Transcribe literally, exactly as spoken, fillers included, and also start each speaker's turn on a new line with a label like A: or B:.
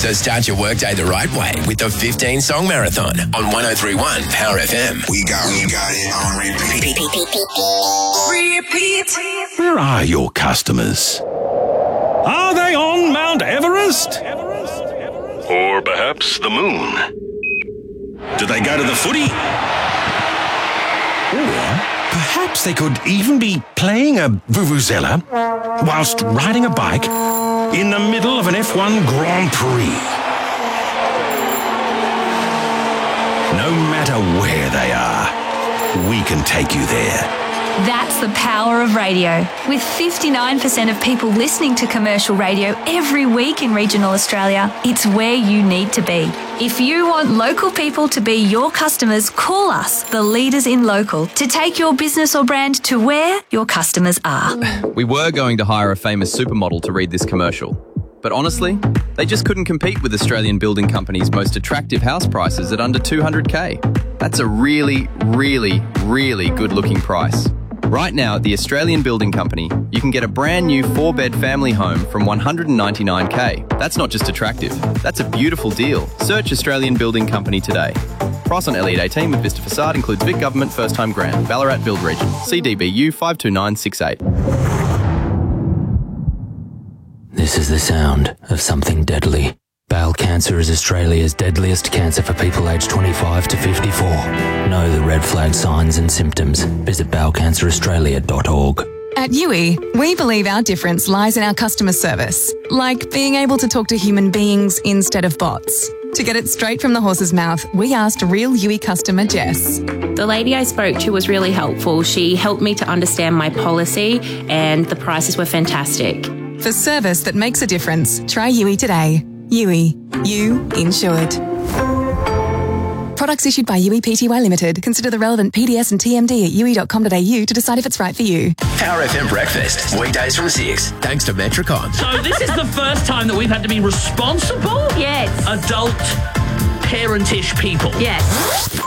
A: So start your workday the right way with the fifteen song marathon on one oh three point one Power F M.
B: We got, we got it on repeat.
C: Repeat. Where are your customers? Are they on Mount Everest? Or perhaps the moon? Do they go to the footy? Or perhaps they could even be playing a vuvuzela whilst riding a bike in the middle of an F one Grand Prix. No matter where they are, we can take you there.
D: That's the power of radio. With fifty-nine percent of people listening to commercial radio every week in regional Australia, it's where you need to be. If you want local people to be your customers, call us, the leaders in local, to take your business or brand to where your customers are.
E: We were going to hire a famous supermodel to read this commercial. But honestly, they just couldn't compete with Australian Building Company's most attractive house prices at under two hundred K. That's a really, really, really good-looking price. Right now at the Australian Building Company, you can get a brand new four-bed family home from one hundred ninety-nine K. That's not just attractive, that's a beautiful deal. Search Australian Building Company today. Price on Elliott eighteen with Vista Facade includes Vic Government First Time Grant, Ballarat Build Region, C D B U five two nine six eight.
F: This is the sound of something deadly. Bowel cancer is Australia's deadliest cancer for people aged twenty-five to fifty-four. Know the red flag signs and symptoms. Visit bowel cancer australia dot org.
G: At U I, we believe our difference lies in our customer service, like being able to talk to human beings instead of bots. To get it straight from the horse's mouth, we asked real U I customer Jess.
H: The lady I spoke to was really helpful. She helped me to understand my policy and the prices were fantastic.
G: For service that makes a difference, try U I today. U I. You insured. Products issued by U I P T Y Limited. Consider the relevant P D S and T M D at u i dot com dot a u to decide if it's right for you.
A: Power F M Breakfast, weekdays from six, thanks to Metricon.
I: So this is the first time that we've had to be responsible?
H: Yes.
I: Adult, parentish people.
H: Yes.